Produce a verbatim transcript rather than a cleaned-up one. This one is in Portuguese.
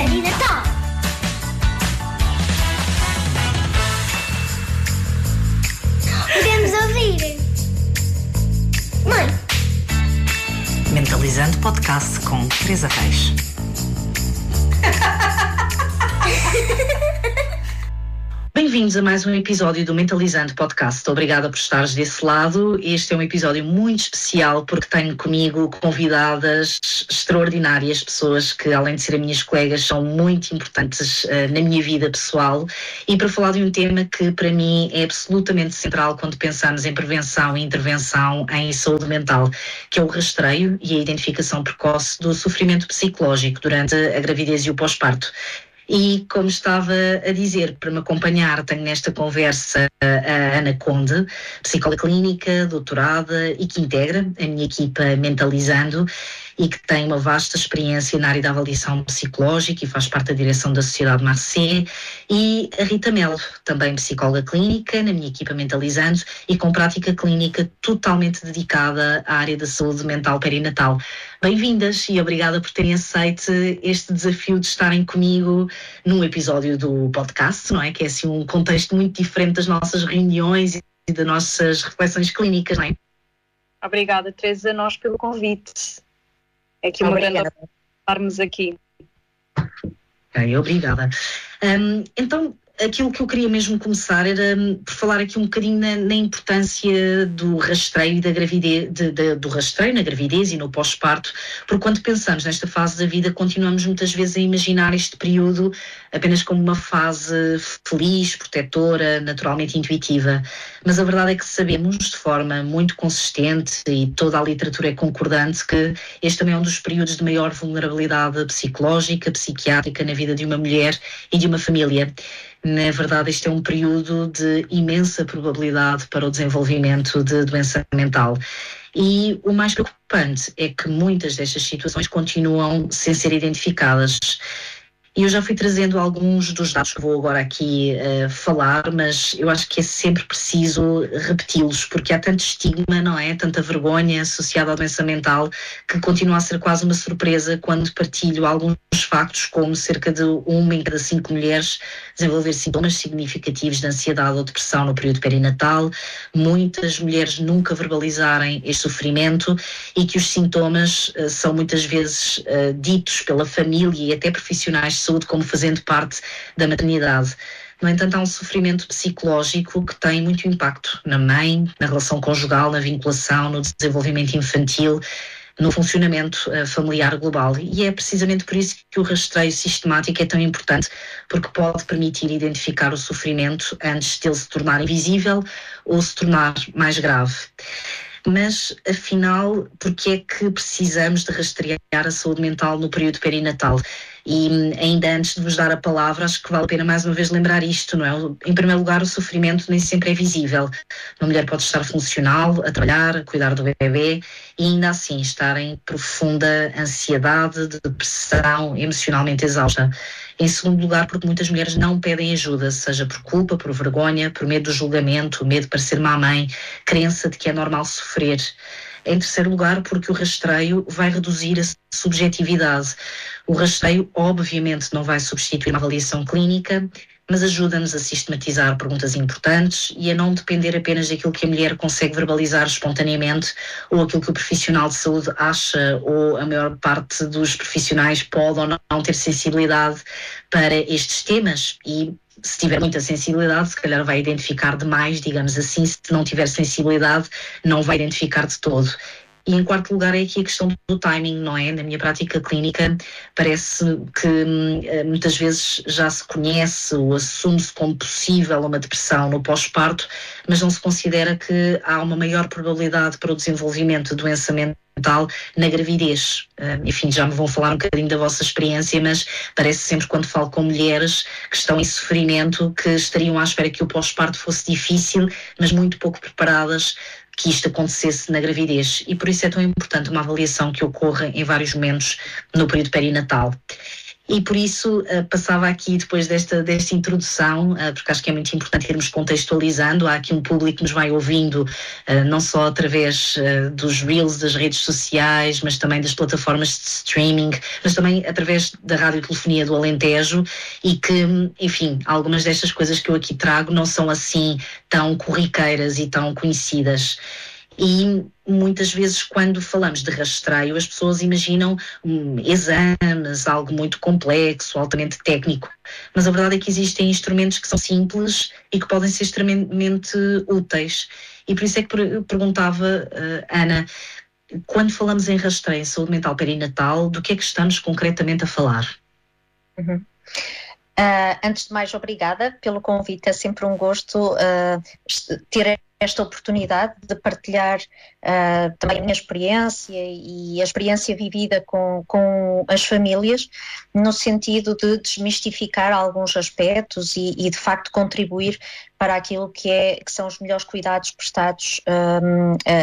perinatal. Podemos ouvir. Mãe. Mentalizando podcast com Teresa Reis. Bem-vindos a mais um episódio do Mentalizando Podcast. Obrigada por estares desse lado. Este é um episódio muito especial porque tenho comigo convidadas extraordinárias, pessoas que, além de serem minhas colegas, são muito importantes uh, na minha vida pessoal, e para falar de um tema que para mim é absolutamente central quando pensamos em prevenção e intervenção em saúde mental, que é o rastreio e a identificação precoce do sofrimento psicológico durante a gravidez e o pós-parto. E, como estava a dizer, para me acompanhar, tenho nesta conversa a Ana Conde, psicóloga clínica, doutorada e que integra a minha equipa Mentalizando e que tem uma vasta experiência na área da avaliação psicológica e faz parte da direção da Sociedade Marcé, e a Rita Melo, também psicóloga clínica na minha equipa Mentalizando e com prática clínica totalmente dedicada à área da saúde mental perinatal. Bem-vindas e obrigada por terem aceito este desafio de estarem comigo num episódio do podcast, não é? Que é assim um contexto muito diferente das nossas reuniões e das nossas reflexões clínicas, não é? Obrigada, Teresa, a nós pelo convite. É que uma grande honra estarmos aqui. Ok, obrigada. Um, então, aquilo que eu queria mesmo começar era um, por falar aqui um bocadinho na, na importância do rastreio e da gravidez, de, de, do rastreio na gravidez e no pós-parto, porque quando pensamos nesta fase da vida, continuamos muitas vezes a imaginar este período apenas como uma fase feliz, protetora, naturalmente intuitiva. Mas a verdade é que sabemos de forma muito consistente, e toda a literatura é concordante, que este também é um dos períodos de maior vulnerabilidade psicológica, psiquiátrica na vida de uma mulher e de uma família. Na verdade, este é um período de imensa probabilidade para o desenvolvimento de doença mental. E o mais preocupante é que muitas destas situações continuam sem ser identificadas. E eu já fui trazendo alguns dos dados que vou agora aqui uh, falar, mas eu acho que é sempre preciso repeti-los, porque há tanto estigma, não é? Tanta vergonha associada à doença mental, que continua a ser quase uma surpresa quando partilho alguns factos, como cerca de uma em cada cinco mulheres desenvolver sintomas significativos de ansiedade ou depressão no período perinatal, muitas mulheres nunca verbalizarem este sofrimento, e que os sintomas uh, são muitas vezes uh, ditos pela família e até profissionais de saúde como fazendo parte da maternidade. No entanto, há um sofrimento psicológico que tem muito impacto na mãe, na relação conjugal, na vinculação, no desenvolvimento infantil, no funcionamento uh, familiar global. E é precisamente por isso que o rastreio sistemático é tão importante, porque pode permitir identificar o sofrimento antes de ele se tornar invisível ou se tornar mais grave. Mas, afinal, por que é que precisamos de rastrear a saúde mental no período perinatal? E ainda antes de vos dar a palavra, acho que vale a pena mais uma vez lembrar isto, não é? Em primeiro lugar, o sofrimento nem sempre é visível. Uma mulher pode estar funcional, a trabalhar, a cuidar do bebê, e ainda assim estar em profunda ansiedade, depressão, emocionalmente exausta. Em segundo lugar, porque muitas mulheres não pedem ajuda, seja por culpa, por vergonha, por medo do julgamento, medo de parecer má mãe, crença de que é normal sofrer. Em terceiro lugar, porque o rastreio vai reduzir a subjetividade. O rastreio, obviamente, não vai substituir uma avaliação clínica, mas ajuda-nos a sistematizar perguntas importantes e a não depender apenas daquilo que a mulher consegue verbalizar espontaneamente ou aquilo que o profissional de saúde acha, ou a maior parte dos profissionais pode ou não ter sensibilidade para estes temas. E se tiver muita sensibilidade, se calhar vai identificar demais, digamos assim. Se não tiver sensibilidade, não vai identificar de todo. E em quarto lugar é aqui a questão do timing, não é? Na minha prática clínica parece que muitas vezes já se conhece ou assume-se como possível uma depressão no pós-parto, mas não se considera que há uma maior probabilidade para o desenvolvimento de doença mental na gravidez. Enfim, já me vão falar um bocadinho da vossa experiência, mas parece sempre, quando falo com mulheres que estão em sofrimento, que estariam à espera que o pós-parto fosse difícil, mas muito pouco preparadas que isto acontecesse na gravidez, e por isso é tão importante uma avaliação que ocorra em vários momentos no período perinatal. E por isso uh, passava aqui, depois desta, desta introdução, uh, porque acho que é muito importante irmos contextualizando. Há aqui um público que nos vai ouvindo, uh, não só através uh, dos reels das redes sociais, mas também das plataformas de streaming, mas também através da radiotelefonia do Alentejo, e que, enfim, algumas destas coisas que eu aqui trago não são assim tão corriqueiras e tão conhecidas. E muitas vezes, quando falamos de rastreio, as pessoas imaginam um, exames, algo muito complexo, altamente técnico, mas a verdade é que existem instrumentos que são simples e que podem ser extremamente úteis. E por isso é que eu perguntava, uh, Ana, quando falamos em rastreio em saúde mental perinatal, do que é que estamos concretamente a falar? Uhum. Uh, antes de mais, obrigada pelo convite. É sempre um gosto uh, ter esta oportunidade de partilhar uh, também a minha experiência e a experiência vivida com, com as famílias, no sentido de desmistificar alguns aspectos e, e de facto contribuir para aquilo que, é, que são os melhores cuidados prestados um,